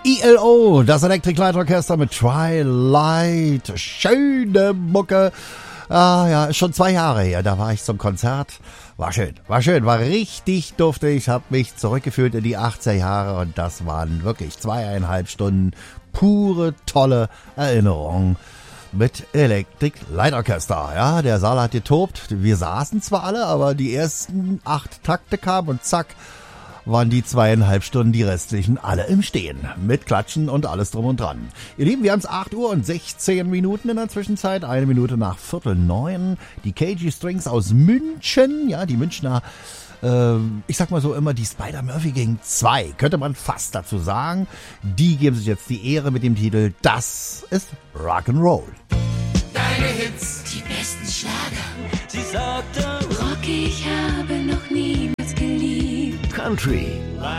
ELO, das Electric Light Orchester mit Twilight. Schöne Mucke. Ah ja, ist schon 2 Jahre her, da war ich zum Konzert. War schön, war richtig duftig. Hab mich zurückgefühlt in die 80er Jahre und das waren wirklich 2,5 Stunden pure, tolle Erinnerungen mit Electric Light Orchester. Ja, der Saal hat getobt. Wir saßen zwar alle, aber die ersten 8 Takte kamen und zack, waren die 2,5 Stunden, die restlichen alle im Stehen. Mit Klatschen und alles drum und dran. Ihr Lieben, wir haben es 8 Uhr und 16 Minuten in der Zwischenzeit. 1 Minute nach 8:45. Die KG Strings aus München. Ja, die Münchner, ich sag mal so immer, die Spider-Murphy Gang 2. Könnte man fast dazu sagen. Die geben sich jetzt die Ehre mit dem Titel Das ist Rock'n'Roll. Deine Hits, die besten Schlager. sie sagte, Rock, ich habe noch niemals geliebt. Country.